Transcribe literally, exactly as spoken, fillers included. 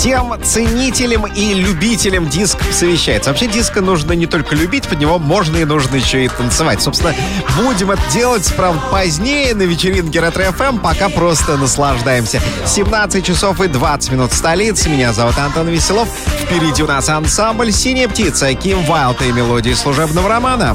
Всем ценителям и любителям диско посвящается. Вообще диско нужно не только любить, под него можно и нужно еще и танцевать. Собственно, будем это делать, правда, позднее на вечеринке Ретро-эф эм, пока просто наслаждаемся. семнадцать часов и двадцать минут в столице. Меня зовут Антон Веселов. Впереди у нас ансамбль «Синяя птица», Ким Вайлд и мелодии служебного романа.